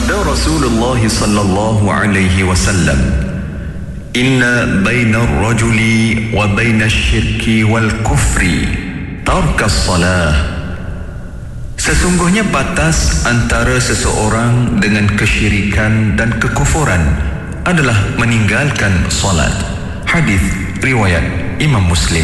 Bersabda Rasulullah sallallahu alaihi wasallam, "Inna bainar rajuli wa bainash syirki wal kufri tarkas salah." Sesungguhnya batas antara seseorang dengan kesyirikan dan kekufuran adalah meninggalkan salat. Hadis riwayat Imam Muslim.